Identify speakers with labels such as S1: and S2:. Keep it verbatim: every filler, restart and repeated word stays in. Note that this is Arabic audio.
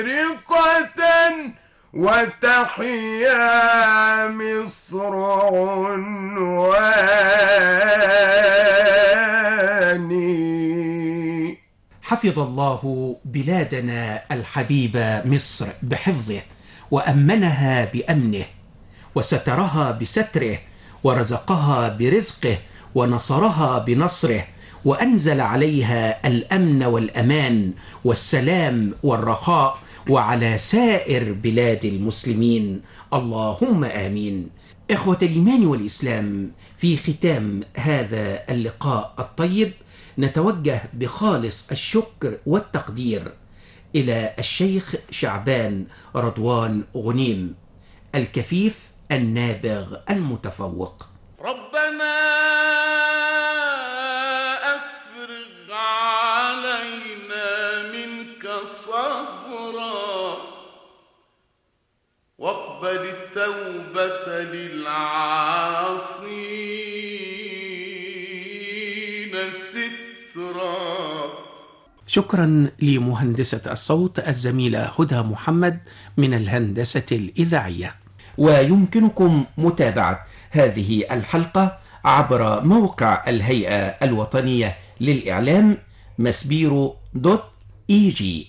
S1: رقة وتحيا مصر عنواني.
S2: حفظ الله بلادنا الحبيبة مصر بحفظه، وأمنها بأمنه، وسترها بستره، ورزقها برزقه، ونصرها بنصره، وأنزل عليها الأمن والأمان والسلام والرخاء، وعلى سائر بلاد المسلمين، اللهم آمين. إخوة الإيمان والإسلام، في ختام هذا اللقاء الطيب نتوجه بخالص الشكر والتقدير إلى الشيخ شعبان رضوان غنيم، الكفيف النابغ المتفوق.
S3: ربنا أفرغ علينا منك صبرا، واقبل التوبة للعاصين سترا.
S2: شكرا لمهندسة الصوت الزميلة هدى محمد من الهندسة الإذاعية. ويمكنكم متابعة هذه الحلقة عبر موقع الهيئة الوطنية للإعلام مسبيرو دوت إي جي.